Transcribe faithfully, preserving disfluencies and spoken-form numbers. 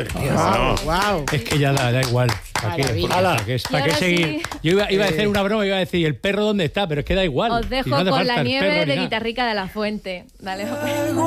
Madre mía, Wow, no. wow. Es que ya da, da igual. ¿Para qué? Maravilla. ¿Para qué, para Y qué ahora seguir? sí. Yo iba, iba a hacer Eh. una broma, iba a decir, ¿el perro dónde está? Pero es que da igual. Os Si dejo no hace con falta la el nieve perro ni de nada. Guitarrica de la Fuente. Dale.